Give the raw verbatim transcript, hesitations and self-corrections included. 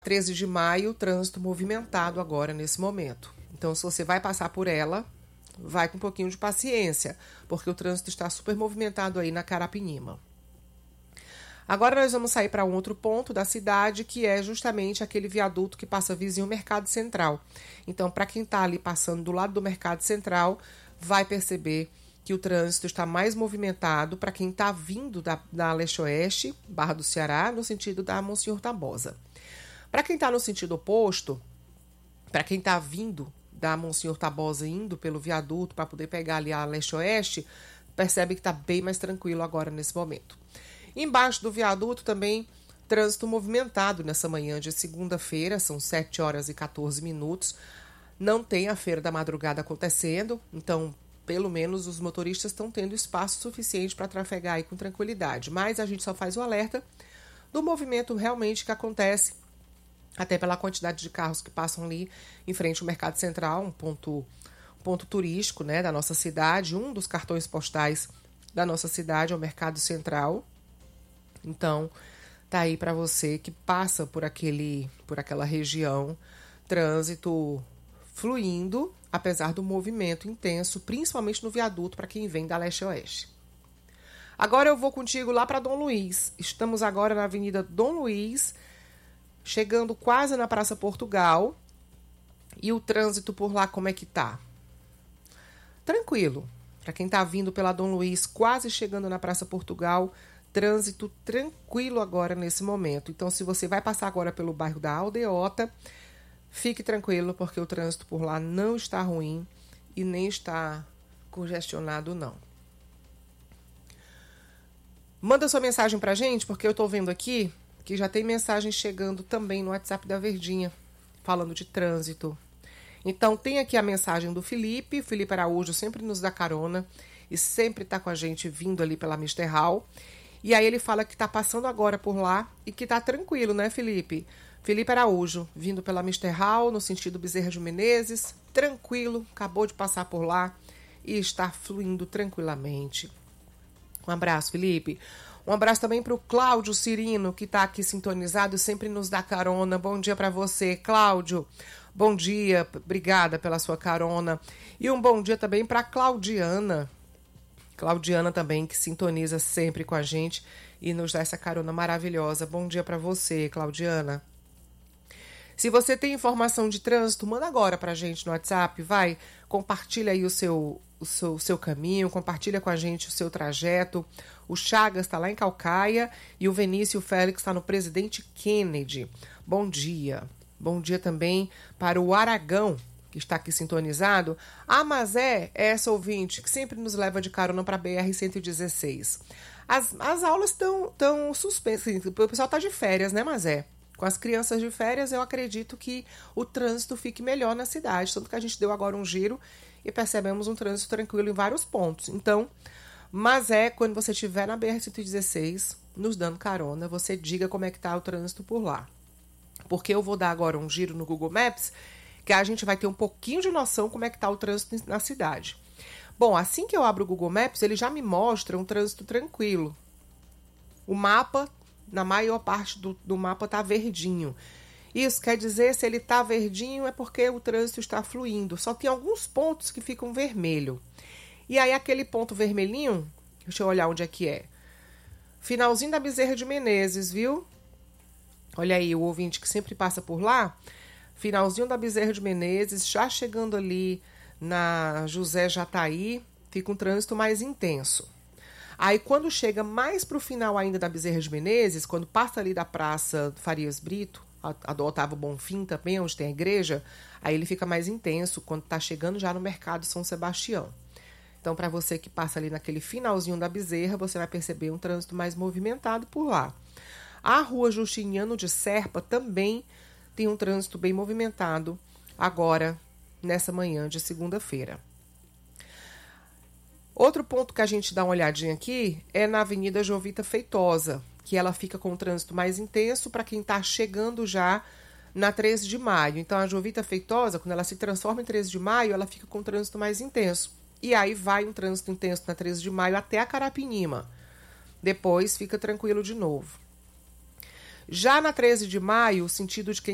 treze de maio, trânsito movimentado agora nesse momento. Então, se você vai passar por ela, vai com um pouquinho de paciência, porque o trânsito está super movimentado aí na Carapinima. Agora nós vamos sair para um outro ponto da cidade, que é justamente aquele viaduto que passa vizinho ao Mercado Central. Então, para quem está ali passando do lado do Mercado Central, vai perceber que o trânsito está mais movimentado para quem está vindo da, da Leste-Oeste, Barra do Ceará, no sentido da Monsenhor Tabosa. Para quem está no sentido oposto, para quem está vindo da Monsenhor Tabosa indo pelo viaduto para poder pegar ali a Leste-Oeste, percebe que está bem mais tranquilo agora nesse momento. Embaixo do viaduto também, trânsito movimentado nessa manhã de segunda-feira, são sete horas e quatorze minutos. Não tem a feira da madrugada acontecendo, então pelo menos os motoristas estão tendo espaço suficiente para trafegar aí com tranquilidade. Mas a gente só faz o alerta do movimento realmente que acontece, até pela quantidade de carros que passam ali em frente ao Mercado Central, um ponto, um ponto turístico, né, da nossa cidade. Um dos cartões postais da nossa cidade é o Mercado Central. Então, tá aí para você que passa por, aquele, por aquela região, trânsito fluindo, apesar do movimento intenso, principalmente no viaduto para quem vem da Leste-Oeste. Agora eu vou contigo lá para Dom Luiz. Estamos agora na Avenida Dom Luiz, chegando quase na Praça Portugal. E o trânsito por lá, como é que tá? Tranquilo. Para quem tá vindo pela Dom Luiz, quase chegando na Praça Portugal, trânsito tranquilo agora nesse momento. Então, se você vai passar agora pelo bairro da Aldeota, fique tranquilo, porque o trânsito por lá não está ruim e nem está congestionado, não. Manda sua mensagem pra gente, porque eu tô vendo aqui que já tem mensagem chegando também no WhatsApp da Verdinha, falando de trânsito. Então, tem aqui a mensagem do Felipe. O Felipe Araújo sempre nos dá carona e sempre está com a gente vindo ali pela Mister Hall. E aí ele fala que está passando agora por lá e que está tranquilo, né, Felipe? Felipe Araújo, vindo pela Mister Hall, no sentido Bezerra de Menezes, tranquilo, acabou de passar por lá e está fluindo tranquilamente. Um abraço, Felipe. Um abraço também para o Cláudio Cirino, que está aqui sintonizado e sempre nos dá carona. Bom dia para você, Cláudio. Bom dia, obrigada pela sua carona. E um bom dia também para Claudiana. Claudiana também, que sintoniza sempre com a gente e nos dá essa carona maravilhosa. Bom dia para você, Claudiana. Se você tem informação de trânsito, manda agora para a gente no WhatsApp, vai, compartilha aí o seu, o seu, o seu caminho, compartilha com a gente o seu trajeto. O Chagas está lá em Calcaia e o Vinícius Félix está no Presidente Kennedy. Bom dia. Bom dia também para o Aragão, que está aqui sintonizado. A Mazé é essa ouvinte que sempre nos leva de carona para a B R cento e dezesseis. As, as aulas estão tão suspensas, o pessoal está de férias, né, Mazé? Com as crianças de férias, eu acredito que o trânsito fique melhor na cidade. Tanto que a gente deu agora um giro e percebemos um trânsito tranquilo em vários pontos. Então, mas é quando você estiver na B R cento e dezesseis, nos dando carona, você diga como é que está o trânsito por lá. Porque eu vou dar agora um giro no Google Maps, que a gente vai ter um pouquinho de noção como é que está o trânsito na cidade. Bom, assim que eu abro o Google Maps, ele já me mostra um trânsito tranquilo. O mapa, na maior parte do, do mapa, está verdinho. Isso quer dizer, se ele está verdinho, é porque o trânsito está fluindo. Só tem alguns pontos que ficam vermelho. E aí, aquele ponto vermelhinho, deixa eu olhar onde é que é. Finalzinho da Bezerra de Menezes, viu? Olha aí, o ouvinte que sempre passa por lá. Finalzinho da Bezerra de Menezes, já chegando ali na José Jataí, fica um trânsito mais intenso. Aí, quando chega mais para o final ainda da Bezerra de Menezes, quando passa ali da Praça Farias Brito, a, a do Otávio Bonfim também, onde tem a igreja, aí ele fica mais intenso quando está chegando já no Mercado São Sebastião. Então, para você que passa ali naquele finalzinho da Bezerra, você vai perceber um trânsito mais movimentado por lá. A Rua Justiniano de Serpa também tem um trânsito bem movimentado agora, nessa manhã de segunda-feira. Outro ponto que a gente dá uma olhadinha aqui é na Avenida Jovita Feitosa, que ela fica com o trânsito mais intenso para quem está chegando já na treze de maio. Então, a Jovita Feitosa, quando ela se transforma em treze de maio, ela fica com o trânsito mais intenso. E aí vai um trânsito intenso na treze de maio até a Carapinima. Depois fica tranquilo de novo. Já na treze de maio, o sentido de quem